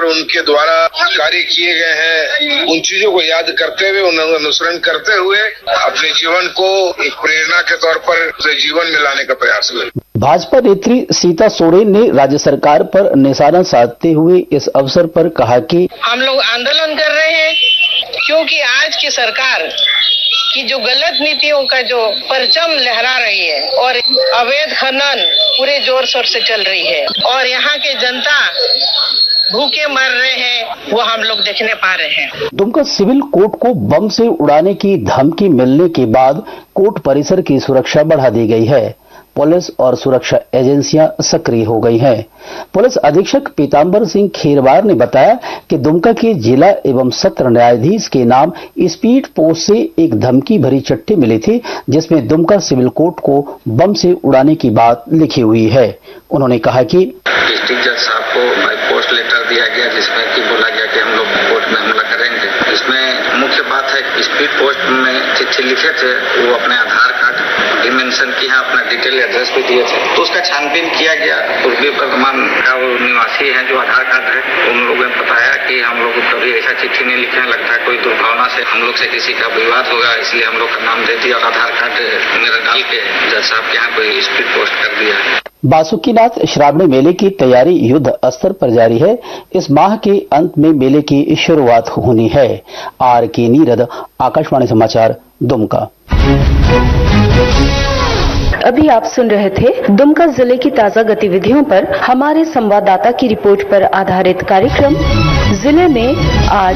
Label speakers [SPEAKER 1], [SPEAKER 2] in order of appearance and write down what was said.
[SPEAKER 1] उनके द्वारा कार्य किए गए हैं, उन चीजों को याद करते हुए, उन्हें अनुसरण करते हुए अपने जीवन को एक प्रेरणा के तौर पर जीवन में लाने का प्रयास करें।
[SPEAKER 2] भाजपा नेत्री सीता सोरेन ने राज्य सरकार पर निशाना साधते हुए इस अवसर पर कहा कि
[SPEAKER 3] हम लोग आंदोलन कर रहे हैं क्योंकि आज की सरकार की जो गलत नीतियों का जो परचम लहरा रही है और अवैध खनन पूरे जोर शोर से चल रही है और यहाँ के जनता भूखे मर रहे हैं, वो हम लोग देखने पा रहे हैं।
[SPEAKER 2] दुमका सिविल कोर्ट को बम से उड़ाने की धमकी मिलने के बाद कोर्ट परिसर की सुरक्षा बढ़ा दी गई है। पुलिस और सुरक्षा एजेंसियां सक्रिय हो गई हैं। पुलिस अधीक्षक पीताम्बर सिंह खेरवार ने बताया कि दुमका के जिला एवं सत्र न्यायाधीश के नाम स्पीड पोस्ट से एक धमकी भरी चिट्ठी मिली थी, जिसमें दुमका सिविल कोर्ट को बम से उड़ाने की बात लिखी हुई है। उन्होंने कहा कि
[SPEAKER 4] डिस्ट्रिक्ट जज साहब को बाय पोस्ट लेटर दिया गया, जिसमें कि बोला गया कि हम लोग कोर्ट में हमला करेंगे। इसमें मुख्य बात है कि स्पीड पोस्ट में चिट्ठी लिखे थे, वो अपने आधार कार्ड भी मेंशन किया, अपना डिटेल एड्रेस भी दिए थे, तो उसका छानबीन किया गया। पूर्वी वर्धमान का वो निवासी है जो आधार कार्ड है, उन लोगों ने बताया कि हम लोग कभी ऐसा चिट्ठी नहीं लिखे, लगता है कोई दुर्भावना से हम लोग से किसी का विवाद होगा, इसलिए हम लोग का नाम दे दिया और आधार कार्ड मेरा डाल के जज साहब के यहाँ कोई स्पीड पोस्ट कर दिया है।
[SPEAKER 2] बासुकीनाथ श्रावणी मेले की तैयारी युद्ध स्तर पर जारी है। इस माह के अंत में मेले की शुरुआत होनी है। R.K. नीरद, आकाशवाणी समाचार, दुमका।
[SPEAKER 5] अभी आप सुन रहे थे दुमका जिले की ताजा गतिविधियों पर हमारे संवाददाता की रिपोर्ट पर आधारित कार्यक्रम जिले में आज।